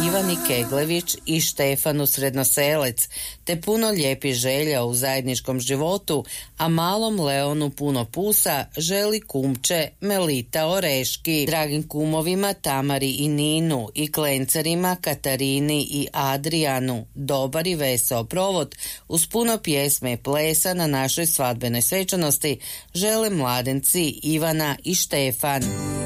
Ivani Keglević i Štefanu Srednoselec, te puno lijepih želja u zajedničkom životu, a malom Leonu puno pusa želi kumče Melita Oreški. Dragim kumovima Tamari i Ninu i klencarima Katarini i Adrijanu dobar i veseo provod uz puno pjesme i plesa na našoj svadbenoj svečanosti žele mladenci Ivana i Štefan.